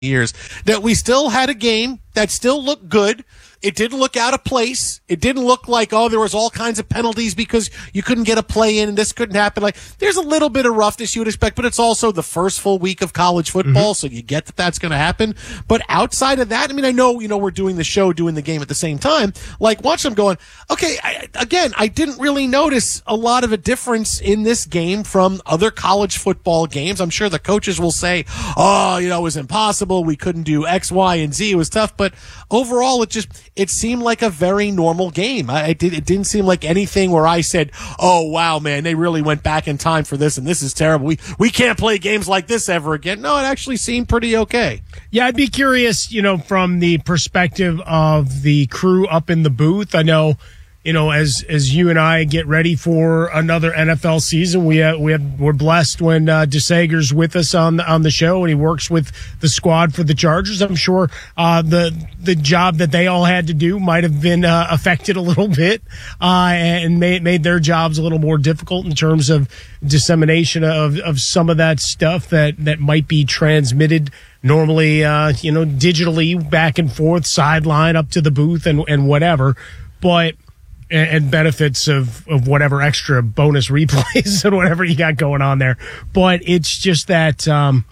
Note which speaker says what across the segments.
Speaker 1: years, that we still had a game that still looked good. It didn't look out of place. It didn't look like, there was all kinds of penalties because you couldn't get a play in and this couldn't happen. Like, there's a little bit of roughness you would expect, but it's also the first full week of college football, so you get that that's going to happen. But outside of that, I mean, I know, we're doing the show, doing the game at the same time. Like, watch them going, okay, I didn't really notice a lot of a difference in this game from other college football games. I'm sure the coaches will say, it was impossible. We couldn't do X, Y, and Z. It was tough. But overall, it seemed like a very normal game. It didn't seem like anything where I said, oh, wow, man, they really went back in time for this, and this is terrible. We can't play games like this ever again. No, it actually seemed pretty okay.
Speaker 2: Yeah, I'd be curious, from the perspective of the crew up in the booth. I know, as you and I get ready for another NFL season, we're blessed when DeSager's with us on the show, and he works with the squad for the Chargers. I'm sure the job that they all had to do might have been affected a little bit and made their jobs a little more difficult in terms of dissemination of some of that stuff that might be transmitted normally, digitally back and forth, sideline up to the booth and whatever, but. And benefits of whatever extra bonus replays and whatever you got going on there. But it's just that,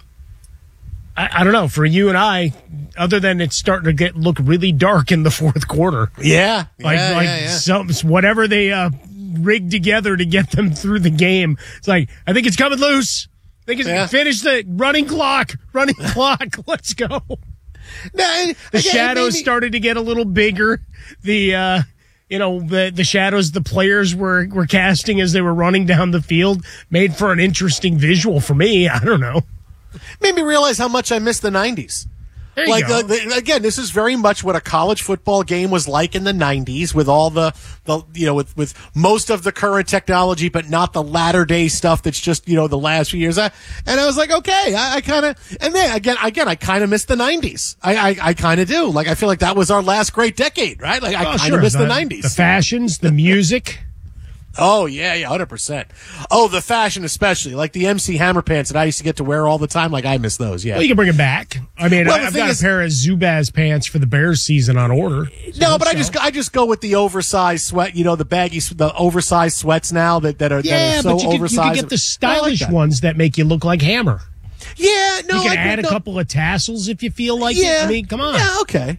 Speaker 2: I don't know, for you and I, other than it's starting to look really dark in the fourth quarter.
Speaker 1: Yeah.
Speaker 2: Whatever they rigged together to get them through the game. It's like, I think it's coming loose. I think it's finished the running clock. Let's go. The shadows started to get a little bigger. The shadows the players were casting as they were running down the field made for an interesting visual for me. I don't know.
Speaker 1: Made me realize how much I miss the 90s.
Speaker 2: There you go.
Speaker 1: Again, this is very much what a college football game was like in the 90s with all with most of the current technology, but not the latter day stuff that's just, the last few years. And I was like, okay, I kind of, and then again, I kind of miss the 90s. I kind of do. Like, I feel like that was our last great decade, right? Like, I kind of miss the 90s.
Speaker 2: The fashions, the music.
Speaker 1: Oh, yeah, 100%. Oh, the fashion especially, like the MC Hammer pants that I used to get to wear all the time. Like, I miss those, yeah.
Speaker 2: Well, you can bring them back. I mean, I've got a pair of Zubaz pants for the Bears season on order.
Speaker 1: So but I just go with the oversized sweat, the oversized sweats now that are so oversized.
Speaker 2: You can get the stylish ones that make you look like Hammer.
Speaker 1: Yeah, no.
Speaker 2: You can add a couple of tassels if you feel like it. I mean, come on.
Speaker 1: Yeah, okay.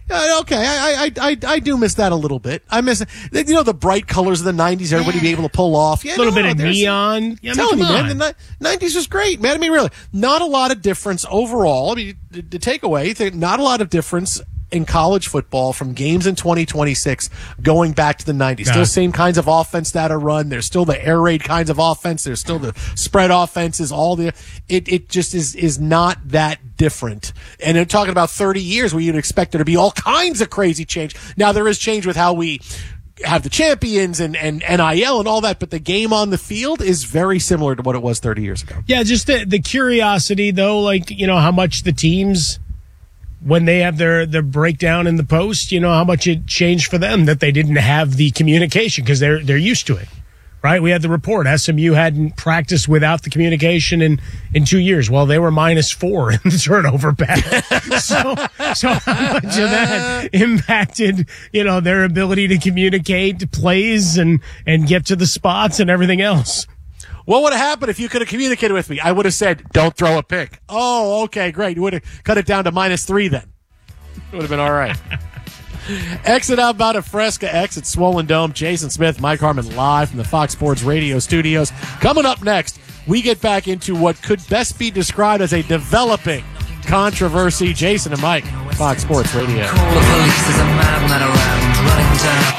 Speaker 1: I do miss that a little bit. I miss the bright colors of the 90s, everybody be able to pull off. Yeah,
Speaker 2: a little bit of neon.
Speaker 1: Yeah, tell me, man, the 90s was great, man. I mean, really, not a lot of difference overall. I mean, the takeaway, not a lot of difference in college football from games in 2026 going back to the 90s. Still same kinds of offense that are run. There's still the air raid kinds of offense. There's still the spread offenses. It just is not that different. And they're talking about 30 years where you'd expect there to be all kinds of crazy change. Now there is change with how we have the champions and NIL and all that, but the game on the field is very similar to what it was 30 years ago.
Speaker 2: Yeah, just the curiosity though, like, how much the teams, when they have their breakdown in the post, how much it changed for them that they didn't have the communication because they're used to it, right? We had the report SMU hadn't practiced without the communication in 2 years. Well, they were -4 in the turnover battle. so how much of that impacted, their ability to communicate plays and get to the spots and everything else?
Speaker 1: What would have happened if you could have communicated with me? I would have said, don't throw a pick. Oh, okay, great. You would have cut it down to -3 then. It would have been all right. Exit outbound at Fresca X at Swollen Dome. Jason Smith, Mike Harmon live from the Fox Sports Radio studios. Coming up next, we get back into what could best be described as a developing controversy. Jason and Mike, Fox Sports Radio.
Speaker 3: Call the police, there's a madman around running down.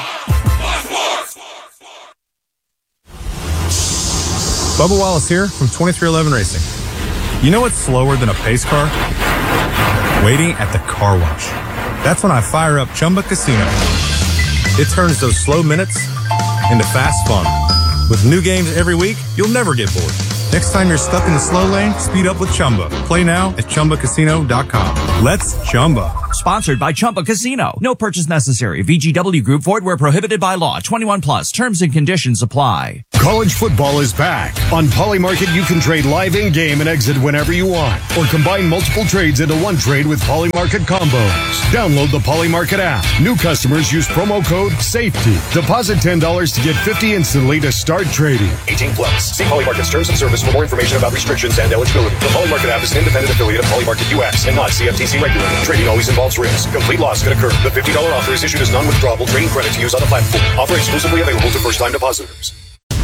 Speaker 4: Bubba Wallace here from 2311 Racing. You know what's slower than a pace car? Waiting at the car wash. That's when I fire up Chumba Casino. It turns those slow minutes into fast fun. With new games every week, you'll never get bored. Next time you're stuck in the slow lane, speed up with Chumba. Play now at ChumbaCasino.com. Let's Chumba.
Speaker 5: Sponsored by Chumba Casino. No purchase necessary. VGW Group. Void where prohibited by law. 21 plus. Terms and conditions apply.
Speaker 6: College football is back. On Polymarket, you can trade live in-game and exit whenever you want, or combine multiple trades into one trade with Polymarket combos. Download the Polymarket app. New customers use promo code SAFETY. Deposit $10 to get $50 instantly to start trading.
Speaker 7: 18 plus. See Polymarket's terms and service for more information about restrictions and eligibility. The Polymarket app is an independent affiliate of Polymarket US and not CFTC regulated. Trading always involves risk. Complete loss could occur. The $50 offer is issued as non-withdrawable trading credit to use on the platform. Offer exclusively available to first-time depositors.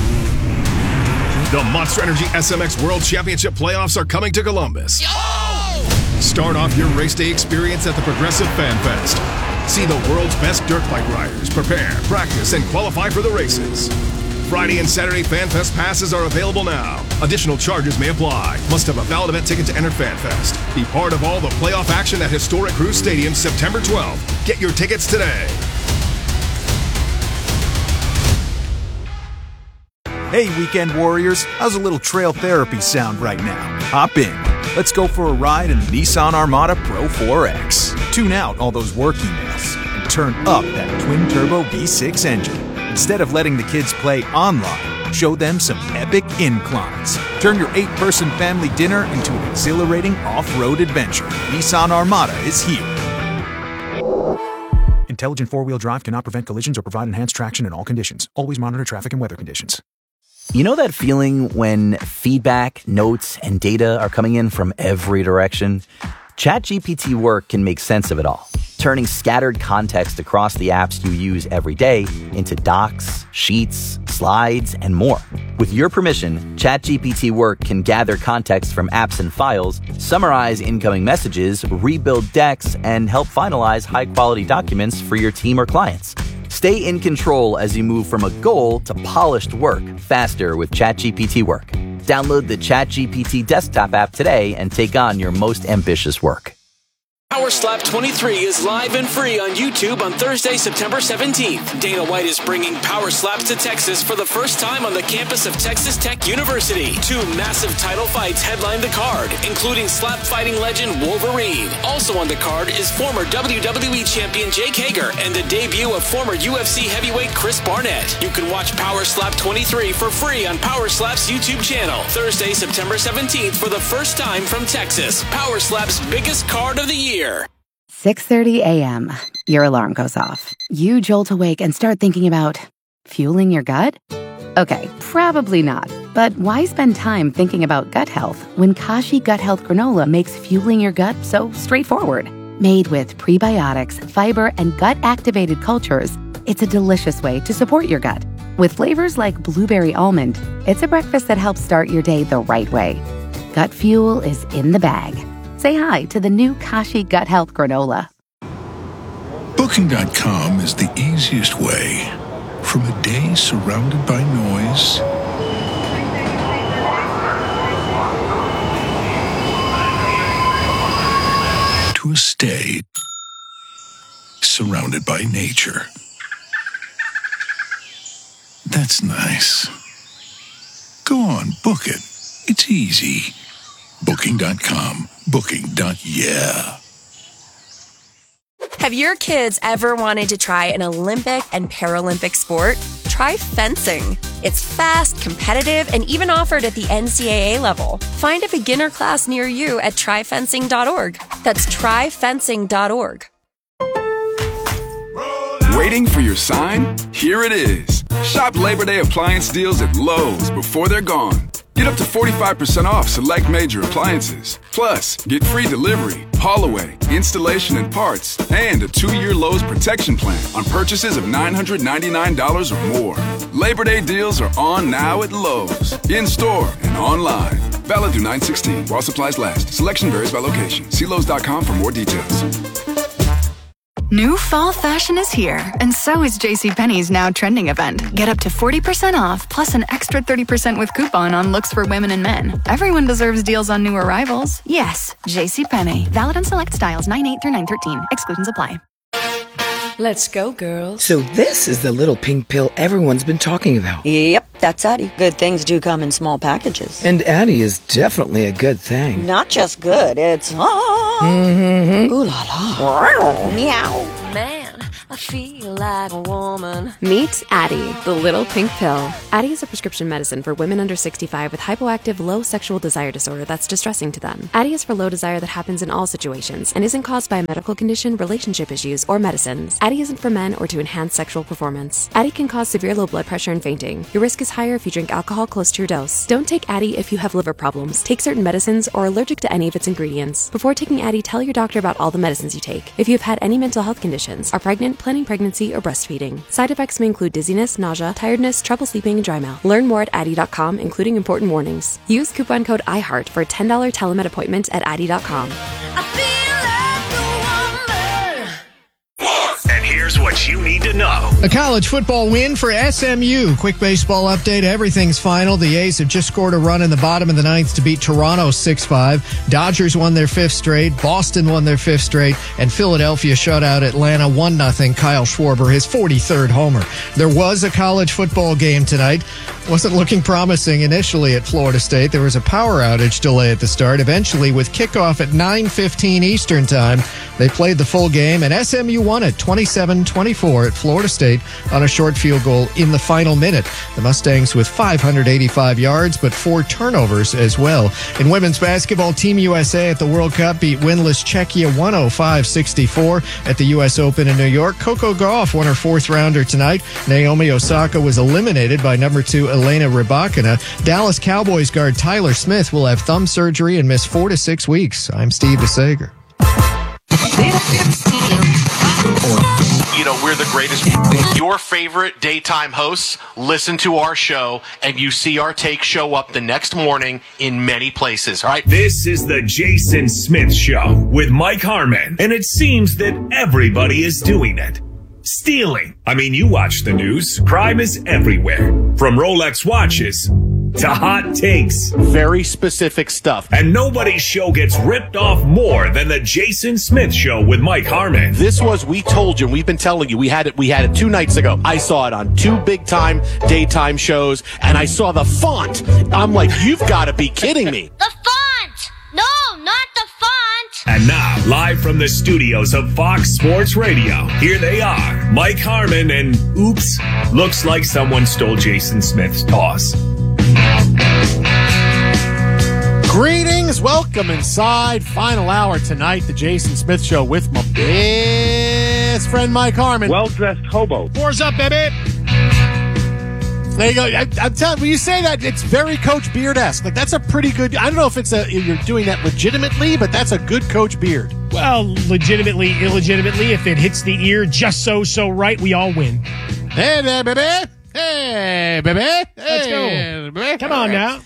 Speaker 8: The Monster Energy SMX World Championship playoffs are coming to Columbus. Start off your race day experience at the Progressive Fan Fest. See the world's best dirt bike riders prepare, practice, and qualify for the races. Friday and Saturday Fan Fest passes are available now. Additional charges may apply. Must have a valid event ticket to enter Fan Fest. Be part of all the playoff action at Historic Cruise Stadium September 12th. Get your tickets today.
Speaker 9: Hey, weekend warriors, how's a little trail therapy sound right now? Hop in. Let's go for a ride in the Nissan Armada Pro 4X. Tune out all those work emails and turn up that twin-turbo V6 engine. Instead of letting the kids play online, show them some epic inclines. Turn your 8-person family dinner into an exhilarating off-road adventure. Nissan Armada is here. Intelligent four-wheel drive cannot prevent collisions or provide enhanced traction in all conditions. Always monitor traffic and weather conditions.
Speaker 10: You know that feeling when feedback, notes, and data are coming in from every direction? ChatGPT Work can make sense of it all, turning scattered context across the apps you use every day into docs, sheets, slides, and more. With your permission, ChatGPT Work can gather context from apps and files, summarize incoming messages, rebuild decks, and help finalize high-quality documents for your team or clients. Stay in control as you move from a goal to polished work faster with ChatGPT Work. Download the ChatGPT desktop app today and take on your most ambitious work.
Speaker 11: Power Slap 23 is live and free on YouTube on Thursday, September 17th. Dana White is bringing Power Slaps to Texas for the first time on the campus of Texas Tech University. 2 massive title fights headline the card, including slap fighting legend Wolverine. Also on the card is former WWE champion Jake Hager and the debut of former UFC heavyweight Chris Barnett. You can watch Power Slap 23 for free on Power Slap's YouTube channel. Thursday, September 17th for the first time from Texas. Power Slap's biggest card of the year.
Speaker 12: 6:30 a.m. Your alarm goes off. You jolt awake and start thinking about fueling your gut? Okay, probably not. But why spend time thinking about gut health when Kashi Gut Health Granola makes fueling your gut so straightforward? Made with prebiotics, fiber, and gut-activated cultures, it's a delicious way to support your gut. With flavors like blueberry almond, it's a breakfast that helps start your day the right way. Gut fuel is in the bag. Say hi to the new Kashi Gut Health Granola.
Speaker 13: Booking.com is the easiest way from a day surrounded by noise to a stay surrounded by nature. That's nice. Go on, book it. It's easy. Booking.com. Booking.yeah.
Speaker 14: Have your kids ever wanted to try an Olympic and Paralympic sport? Try fencing. It's fast, competitive, and even offered at the NCAA level. Find a beginner class near you at tryfencing.org. That's tryfencing.org.
Speaker 15: Waiting for your sign? Here it is. Shop Labor Day appliance deals at Lowe's before they're gone. Get up to 45% off select major appliances. Plus, get free delivery, haul away, installation and parts, and a 2-year Lowe's protection plan on purchases of $999 or more. Labor Day deals are on now at Lowe's, in-store and online. Valid through 9/16 while supplies last. Selection varies by location. See Lowe's.com for more details.
Speaker 16: New fall fashion is here, and so is JCPenney's Now Trending event. Get up to 40% off, plus an extra 30% with coupon on looks for women and men. Everyone deserves deals on new arrivals. Yes, JCPenney. Valid on select styles 9/8 through 9/13. Exclusions apply.
Speaker 17: Let's go, girls. So this is the little pink pill everyone's been talking about.
Speaker 18: Yep.
Speaker 17: That's Addie. Good things do come in small packages.
Speaker 18: And Addie is definitely a good thing.
Speaker 17: Not just good, it's ooh la la. Meow.
Speaker 14: Man, I feel like a woman.
Speaker 19: Meet Addie, the little pink pill. Addie is a prescription medicine for women under 65 with hypoactive low sexual desire disorder that's distressing to them. Addie is for low desire that happens in all situations and isn't caused by a medical condition, relationship issues, or medicines. Addie isn't for men or to enhance sexual performance. Addie can cause severe low blood pressure and fainting. Your risk is higher if you drink alcohol close to your dose. Don't take Addie if you have liver problems, take certain medicines, or are allergic to any of its ingredients. Before taking Addie, tell your doctor about all the medicines you take. If you have had any mental health conditions, are pregnant, planning pregnancy, or breastfeeding. Side effects may include dizziness, nausea, tiredness, trouble sleeping, and dry mouth. Learn more at Addie.com, including important warnings. Use coupon code IHEART for a $10 telemed appointment at Addie.com.
Speaker 20: And here's what you need to know.
Speaker 21: A college football win for SMU. Quick baseball update. Everything's final. The A's have just scored a run in the bottom of the ninth to beat Toronto 6-5. Dodgers won their fifth straight. Boston won their fifth straight. And Philadelphia shut out Atlanta 1-0. Kyle Schwarber, his 43rd homer. There was a college football game tonight. Wasn't looking promising initially at Florida State. There was a power outage delay at the start. Eventually, with kickoff at 9:15 Eastern Time, they played the full game, and SMU won it 27-24 at Florida State on a short field goal in the final minute. The Mustangs with 585 yards, but 4 turnovers as well. In women's basketball, Team USA at the World Cup beat winless Czechia 105-64 at the U.S. Open in New York. Coco Gauff won her 4th rounder tonight. Naomi Osaka was eliminated by number 2 Elena Rybakina. Dallas Cowboys guard Tyler Smith will have thumb surgery and miss 4 to 6 weeks. I'm Steve DeSager.
Speaker 1: You know, we're the greatest. Your favorite daytime hosts listen to our show, and you see our take show up the next morning in many places, all right?
Speaker 20: This is the Jason Smith Show with Mike Harmon, and it seems that everybody is doing it. Stealing. I mean, you watch the news. Crime is everywhere. From Rolex watches to hot takes.
Speaker 1: Very specific stuff.
Speaker 20: And nobody's show gets ripped off more than the Jason Smith Show with Mike Harmon.
Speaker 1: This was, we told you, we've been telling you, we had it 2 nights ago. I saw it on 2 big time daytime shows, and I saw the font. I'm like, you've got to be kidding me.
Speaker 22: The font! No, not the font!
Speaker 20: And now, live from the studios of Fox Sports Radio, here they are, Mike Harmon and oops, looks like someone stole Jason Smith's toss.
Speaker 1: Greetings, welcome inside. Final hour tonight, the Jason Smith Show with my best friend Mike Harmon.
Speaker 23: Well-dressed hobo.
Speaker 2: What's up, baby?
Speaker 1: There you go. I'm telling you, when you say that, it's very Coach Beard-esque. Like, that's a pretty good, I don't know if you're doing that legitimately, but that's a good Coach Beard.
Speaker 2: Well, legitimately, illegitimately, if it hits the ear just so right, we all win.
Speaker 1: Hey there, baby. Hey, baby. Hey,
Speaker 2: let's go.
Speaker 1: Baby.
Speaker 2: Come on now.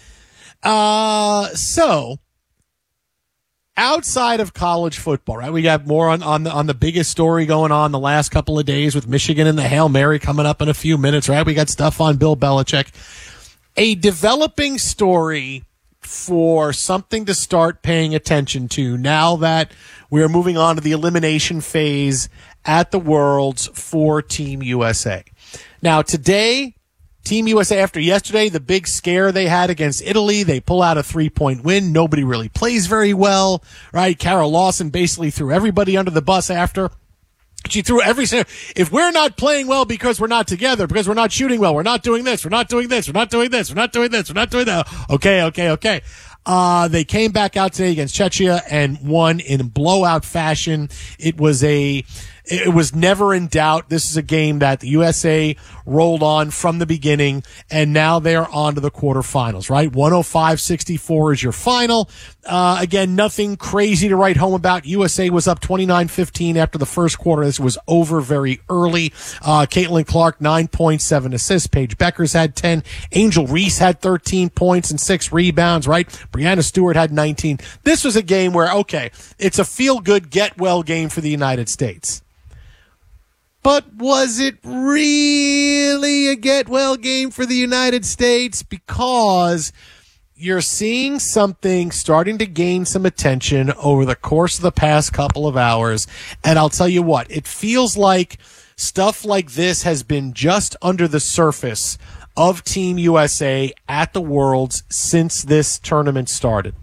Speaker 1: So outside of college football, right? We got more on the biggest story going on the last couple of days with Michigan and the Hail Mary coming up in a few minutes, right? We got stuff on Bill Belichick. A developing story for something to start paying attention to now that we are moving on to the elimination phase at the Worlds for Team USA. Now, today, Team USA, after yesterday, the big scare they had against Italy, they pull out a 3-point win. Nobody really plays very well, right? Carol Lawson basically threw everybody under the bus after. She threw if we're not playing well because we're not together, because we're not shooting well, we're not doing this, we're not doing this, we're not doing this, we're not doing this, we're not doing that. Okay. They came back out today against Czechia and won in blowout fashion. It was never in doubt. This is a game that the USA rolled on from the beginning, and now they're on to the quarterfinals, right? 105-64 is your final. Again, nothing crazy to write home about. USA was up 29-15 after the first quarter. This was over very early. Caitlin Clark, 9 points, 7 assists. Paige Beckers had 10. Angel Reese had 13 points and 6 rebounds, right? Brianna Stewart had 19. This was a game where, okay, it's a feel-good, get-well game for the United States. But was it really a get-well game for the United States? Because you're seeing something starting to gain some attention over the course of the past couple of hours. And I'll tell you what, it feels like stuff like this has been just under the surface of Team USA at the Worlds since this tournament started.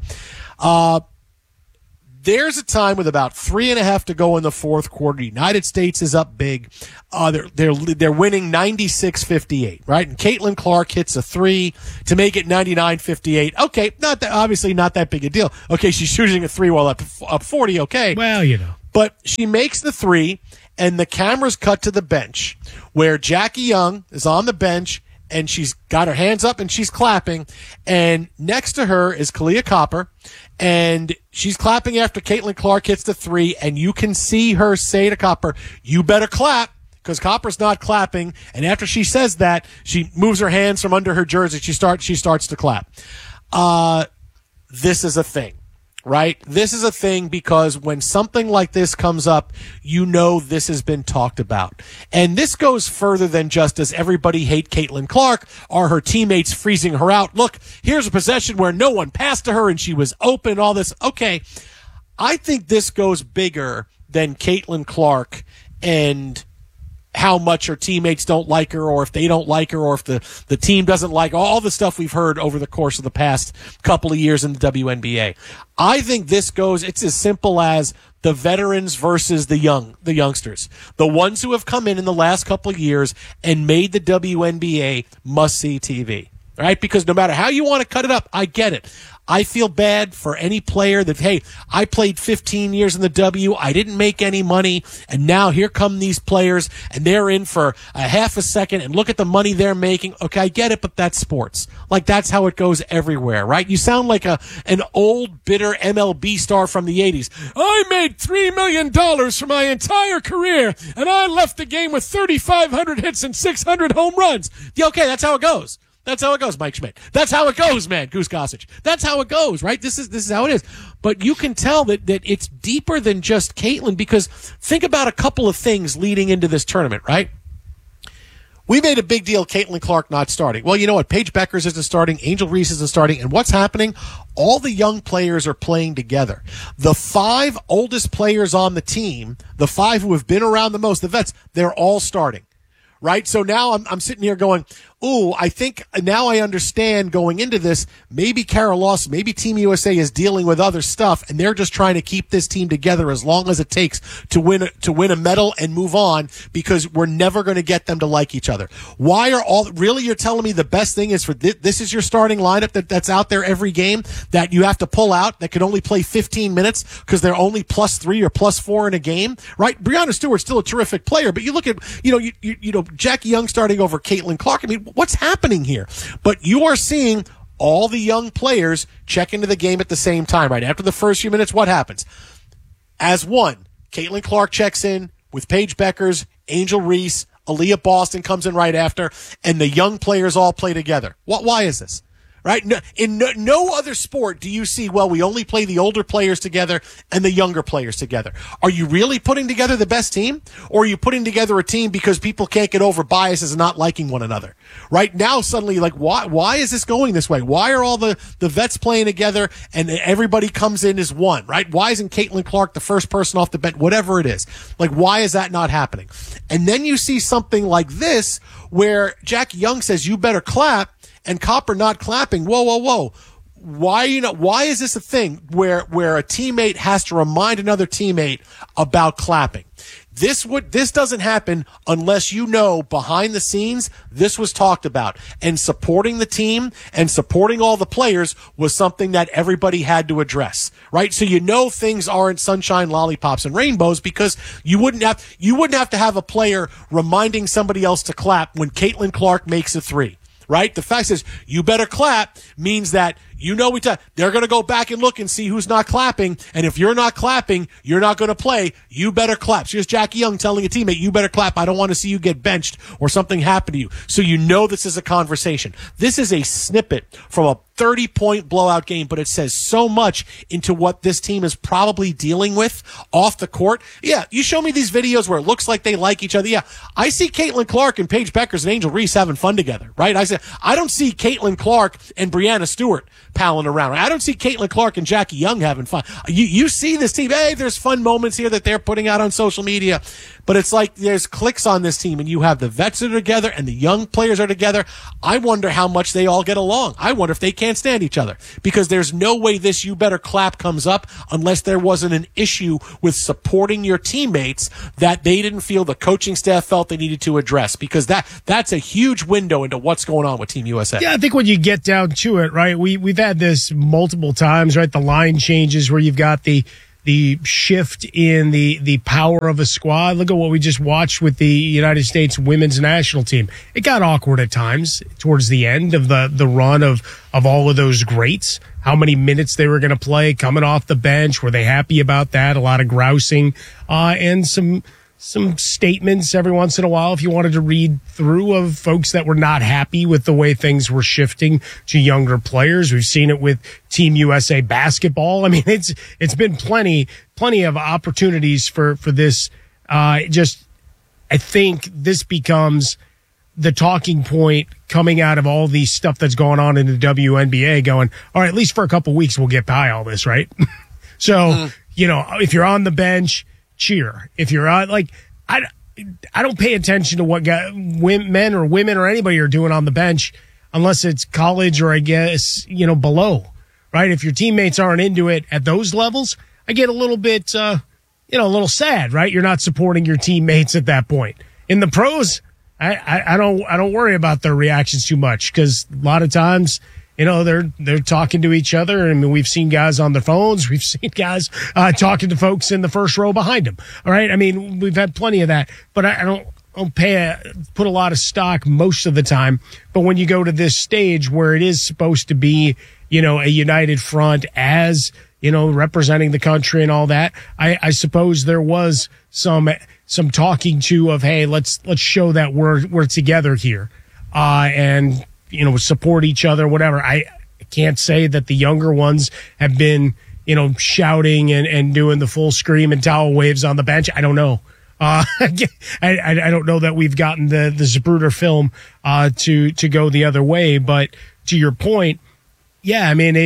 Speaker 1: There's a time with about 3.5 to go in the fourth quarter. United States is up big. They're winning 96-58, right? And Caitlin Clark hits a three to make it 99-58. Okay, obviously not that big a deal. Okay, she's shooting a three while up 40. Okay,
Speaker 2: well, you know,
Speaker 1: but she makes the three, and the cameras cut to the bench where Jackie Young is on the bench. And she's got her hands up and she's clapping. And next to her is Kahleah Copper. And she's clapping after Caitlin Clark hits the three. And you can see her say to Copper, "You better clap," because Copper's not clapping. And after she says that, she moves her hands from under her jersey. She starts to clap. This is a thing. Right? This is a thing because when something like this comes up, you know this has been talked about. And this goes further than just does everybody hate Caitlin Clark? Are her teammates freezing her out? Look, here's a possession where no one passed to her and she was open, all this. Okay. I think this goes bigger than Caitlin Clark and how much her teammates don't like her, or if they don't like her, or if the team doesn't like her, all the stuff we've heard over the course of the past couple of years in the WNBA. I think it's as simple as the veterans versus the youngsters. The ones who have come in the last couple of years and made the WNBA must-see TV. Right? Because no matter how you want to cut it up, I get it. I feel bad for any player that, hey, I played 15 years in the W, I didn't make any money, and now here come these players, and they're in for a half a second, and look at the money they're making. Okay, I get it, but that's sports. Like, that's how it goes everywhere, right? You sound like an old, bitter MLB star from the 80s. I made $3 million for my entire career, and I left the game with 3,500 hits and 600 home runs. Yeah, okay, that's how it goes. That's how it goes, Mike Schmidt. That's how it goes, man, Goose Gossage. That's how it goes, right? This is how it is. But you can tell that it's deeper than just Caitlin, because think about a couple of things leading into this tournament, right? We made a big deal, Caitlin Clark not starting. Well, you know what? Paige Beckers isn't starting. Angel Reese isn't starting. And what's happening? All the young players are playing together. The 5 oldest players on the team, the 5 who have been around the most, the vets, they're all starting. Right? So now I'm sitting here going, ooh, I think now I understand going into this, maybe Carol Lawson, maybe Team USA is dealing with other stuff, and they're just trying to keep this team together as long as it takes to win a medal and move on, because we're never going to get them to like each other. Why are really, you're telling me the best thing is for this is your starting lineup that's out there every game that you have to pull out, that can only play 15 minutes because they're only +3 or +4 in a game, right? Breanna Stewart's still a terrific player, but you look at, you know, Jackie Young starting over Caitlin Clark. I mean, what's happening here? But you are seeing all the young players check into the game at the same time, right? After the first few minutes, what happens? As one, Caitlin Clark checks in with Paige Beckers, Angel Reese, Aaliyah Boston comes in right after, and the young players all play together. Why is this? Right? In no other sport do you see, well, we only play the older players together and the younger players together. Are you really putting together the best team? Or are you putting together a team because people can't get over biases and not liking one another? Right now, suddenly, like, why is this going this way? Why are all the vets playing together and everybody comes in as one, right? Why isn't Caitlin Clark the first person off the bench? Whatever it is. Like, why is that not happening? And then you see something like this where Jackie Young says, you better clap, and Copper not clapping. Whoa. Why is this a thing where a teammate has to remind another teammate about clapping? This doesn't happen unless you know behind the scenes this was talked about, and supporting the team and supporting all the players was something that everybody had to address, right? So you know things aren't sunshine, lollipops, and rainbows, because you wouldn't have to have a player reminding somebody else to clap when Caitlin Clark makes a three. Right? The fact is, you better clap means that, you know, they're going to go back and look and see who's not clapping. And if you're not clapping, you're not going to play. You better clap. So here's Jackie Young telling a teammate, you better clap. I don't want to see you get benched or something happen to you. So you know this is a conversation. This is a snippet from a 30-point blowout game, but it says so much into what this team is probably dealing with off the court. Yeah, you show me these videos where it looks like they like each other. Yeah, I see Caitlin Clark and Paige Beckers and Angel Reese having fun together, right? I don't see Caitlin Clark and Breanna Stewart palling around. I don't see Caitlin Clark and Jackie Young having fun. You see this team. Hey, there's fun moments here that they're putting out on social media. But it's like there's cliques on this team, and you have the vets that are together and the young players are together. I wonder how much they all get along. I wonder if they can't stand each other, because there's no way this "you better clap" comes up unless there wasn't an issue with supporting your teammates that they didn't feel the coaching staff felt they needed to address, because that's a huge window into what's going on with Team USA.
Speaker 2: Yeah, I think when you get down to it, right, we've had this multiple times, right? The line changes where you've got the shift in the power of a squad. Look at what we just watched with the United States women's national team. It got awkward at times towards the end of the run of all of those greats. How many minutes they were going to play coming off the bench. Were they happy about that? A lot of grousing, and some statements every once in a while, if you wanted to read through, of folks that were not happy with the way things were shifting to younger players. We've seen it with Team USA basketball. I mean, it's been plenty of opportunities for this. I think this becomes the talking point coming out of all the stuff that's going on in the WNBA, going, all right, at least for a couple weeks, we'll get by all this, right? So, if you're on the bench, cheer. If you're on, I don't pay attention to what men or women or anybody are doing on the bench unless it's college or I guess, below, right? If your teammates aren't into it at those levels, I get a little bit, a little sad, right? You're not supporting your teammates at that point. In the pros, I don't worry about their reactions too much, because a lot of times, they're talking to each other. I mean, we've seen guys on their phones. We've seen guys talking to folks in the first row behind them. All right. I mean, we've had plenty of that, but I don't put a lot of stock most of the time. But when you go to this stage where it is supposed to be, a united front as, representing the country and all that, I suppose there was some talking to of, hey, let's show that we're together here, and support each other, whatever. I can't say that the younger ones have been, shouting and doing the full scream and towel waves on the bench. I don't know. I don't know that we've gotten the Zapruder film to go the other way. But to your point, yeah, I mean,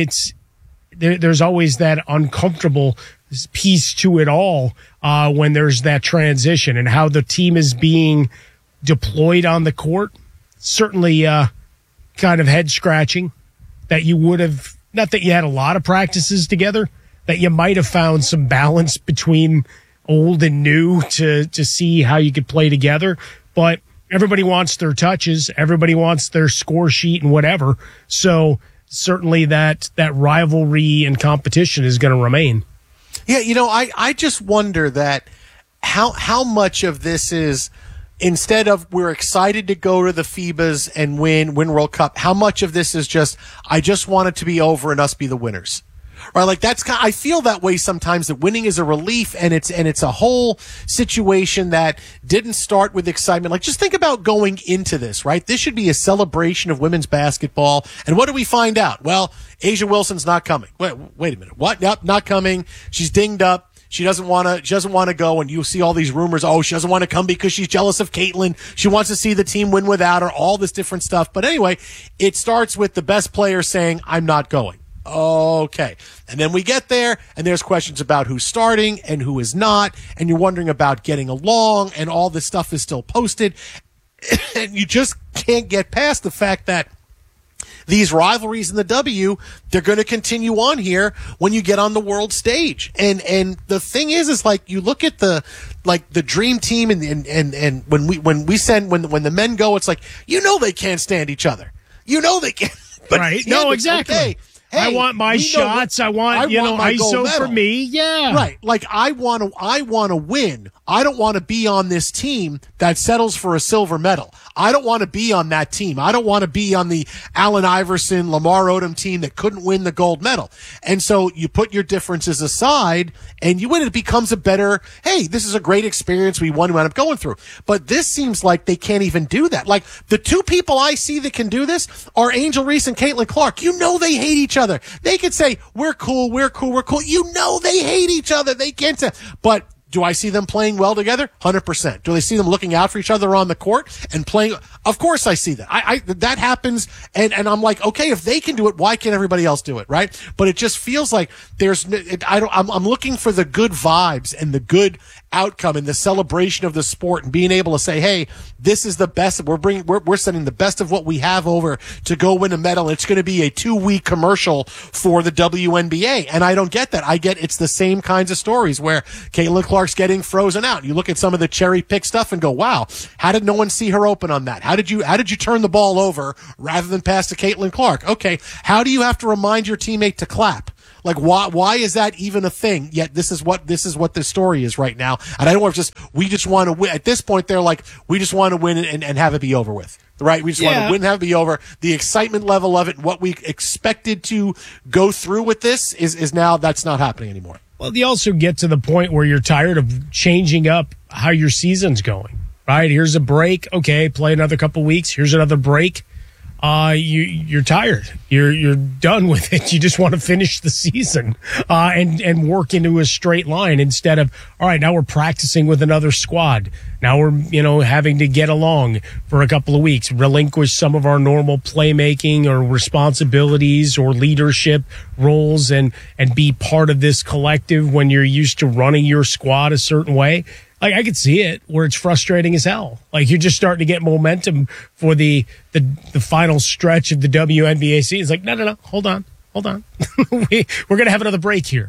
Speaker 2: there's always that uncomfortable piece to it all when there's that transition, and how the team is being deployed on the court. Certainly, kind of head scratching that you would have, not that you had a lot of practices together, that you might have found some balance between old and new to see how you could play together. But everybody wants their touches. Everybody wants their score sheet and whatever. So certainly that rivalry and competition is going to remain.
Speaker 1: Yeah. I just wonder that how much of this is, instead of we're excited to go to the FIBAs and win World Cup, how much of this is just, I just want it to be over and us be the winners? Right? Like I feel that way sometimes, that winning is a relief, and it's a whole situation that didn't start with excitement. Like, just think about going into this, right? This should be a celebration of women's basketball. And what do we find out? Well, A'ja Wilson's not coming. Wait a minute. What? Nope, not coming. She's dinged up. She doesn't want to go, and you see all these rumors. Oh, she doesn't want to come because she's jealous of Caitlin. She wants to see the team win without her, all this different stuff. But anyway, it starts with the best player saying, I'm not going. Okay. And then we get there, and there's questions about who's starting and who is not, and you're wondering about getting along, and all this stuff is still posted. And you just can't get past the fact that these rivalries in the W, they're going to continue on here when you get on the world stage. And the thing is like, you look at the dream team, and when the men go, it's like, they can't stand each other. They can't. But
Speaker 2: right. No, exactly. Okay, hey, I want my shots. I want ISO for me. Yeah.
Speaker 1: Right. Like, I want to win. I don't want to be on this team that settles for a silver medal. I don't want to be on that team. I don't want to be on the Allen Iverson, Lamar Odom team that couldn't win the gold medal. And so you put your differences aside and you win. It becomes a better, hey, this is a great experience. We wound up going through. But this seems like they can't even do that. Like, the two people I see that can do this are Angel Reese and Caitlin Clark. They hate each other. They could say, we're cool. They hate each other. They can't say, but Do I see them playing well together? 100%. Do they see them looking out for each other on the court and playing? Of course I see that. That happens, and I'm like, okay, if they can do it, why can't everybody else do it, right? But it just feels like I'm looking for the good vibes and the good outcome and the celebration of the sport and being able to say, hey, this is the best. We're sending the best of what we have over to go win a medal. It's going to be a 2-week commercial for the WNBA. And I don't get that. I get it's the same kinds of stories where Caitlin Clark's getting frozen out. You look at some of the cherry pick stuff and go, wow, how did no one see her open on that? How did you turn the ball over rather than pass to Caitlin Clark? Okay. How do you have to remind your teammate to clap? Like, why is that even a thing? Yet this is what the story is right now. And I don't want to we just want to win. At this point, they're like, we just want to win and have it be over with. Right? We just want to win and have it be over. The excitement level of it, what we expected to go through with this is now that's not happening anymore.
Speaker 2: Well, you also get to the point where you're tired of changing up how your season's going, right? Here's a break. Okay. Play another couple weeks. Here's another break. You're tired. You're done with it. You just want to finish the season, and work into a straight line instead of, all right, now we're practicing with another squad. Now we're, having to get along for a couple of weeks, relinquish some of our normal playmaking or responsibilities or leadership roles and be part of this collective when you're used to running your squad a certain way. Like, I could see it where it's frustrating as hell. Like, you're just starting to get momentum for the final stretch of the WNBA season. It's like, no, hold on. We're going to have another break here.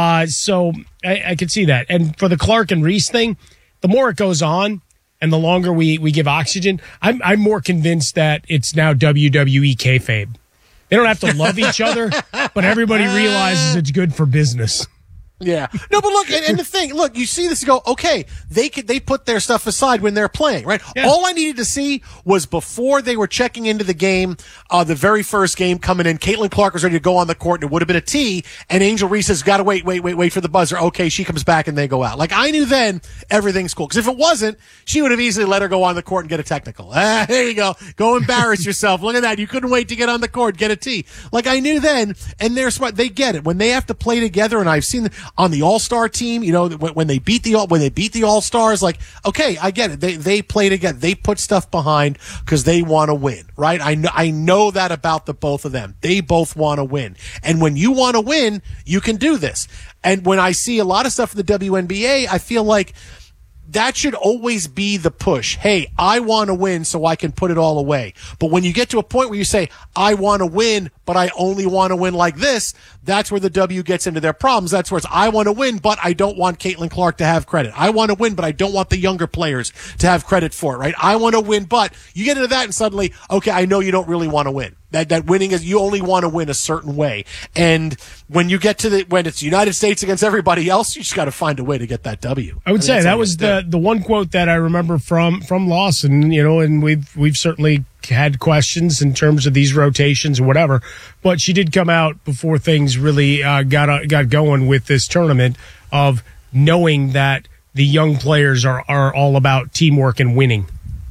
Speaker 2: So I could see that. And for the Clark and Reese thing, the more it goes on and the longer we give oxygen, I'm more convinced that it's now WWE kayfabe. They don't have to love each other, but everybody realizes it's good for business.
Speaker 1: Yeah. No, but look, and the thing, look, you see this, you go, okay, they put their stuff aside when they're playing, right? Yeah. All I needed to see was before they were checking into the game, the very first game coming in, Caitlin Clark was ready to go on the court, and it would have been a tee, and Angel Reese has got to wait for the buzzer. Okay, she comes back and they go out. Like, I knew then everything's cool. Because if it wasn't, she would have easily let her go on the court and get a technical. There you go. Go embarrass yourself. Look at that. You couldn't wait to get on the court, get a tee. Like, I knew then, and they're smart. They get it. When they have to play together, and I've seen on the All-Star team, when they beat the All-Stars, like, okay, I get it. They play together. They put stuff behind because they want to win, right? I know that about the both of them. They both want to win. And when you want to win, you can do this. And when I see a lot of stuff in the WNBA, I feel like that should always be the push. Hey, I want to win so I can put it all away. But when you get to a point where you say, I want to win, but I only want to win like this, that's where the W gets into their problems. That's where it's, I want to win, but I don't want Caitlin Clark to have credit. I want to win, but I don't want the younger players to have credit for it, right? I want to win, but you get into that and suddenly, okay, I know you don't really want to win. That winning is, you only want to win a certain way. And when you get to when it's the United States against everybody else, you just got to find a way to get that W.
Speaker 2: I would say that was the one quote that I remember from Lawson, and we've certainly had questions in terms of these rotations or whatever, but she did come out before things really got going with this tournament of knowing that the young players are all about teamwork and winning.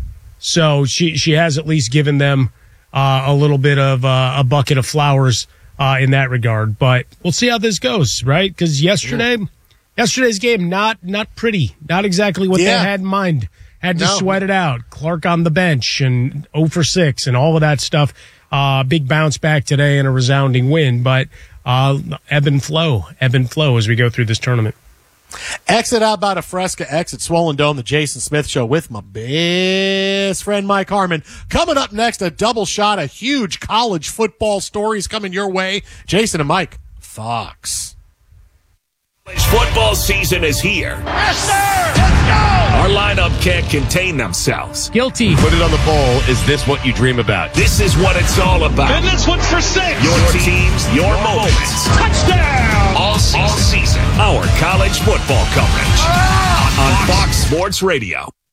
Speaker 2: So she has at least given them a little bit of a bucket of flowers in that regard, but we'll see how this goes, right? Because yesterday's game not pretty, not exactly what they had in mind. Had to sweat it out. Clark on the bench and 0 for 6 and all of that stuff. Big bounce back today and a resounding win, but ebb and flow as we go through this tournament.
Speaker 1: Exit out about a Fresca, exit Swollen Dome, the Jason Smith Show with my best friend Mike Harmon. Coming up next, a double shot of huge college football stories coming your way. Jason and Mike, Fox.
Speaker 20: Football season is here.
Speaker 3: Yes, sir! Let's go!
Speaker 20: Our lineup can't contain themselves.
Speaker 2: Guilty.
Speaker 4: Put it on the poll. Is this what you dream about?
Speaker 20: This is what it's all about.
Speaker 3: And this one's for 6.
Speaker 20: Your teams, your moments.
Speaker 3: Touchdown!
Speaker 20: All season. Our college football coverage on Fox Sports Radio.